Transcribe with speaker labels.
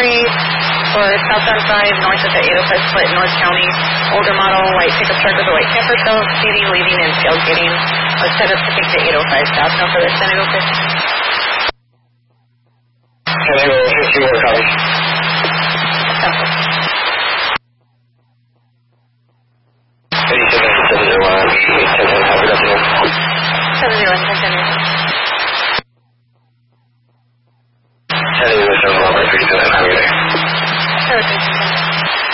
Speaker 1: Street for southbound side, north of the 805 split in North County. Older model, white pickup truck with a white camper trailer, speeding, leaving, and tailgating. Was set up to take the 805 south. No further San Diego 50.
Speaker 2: San Diego 50, we're coming.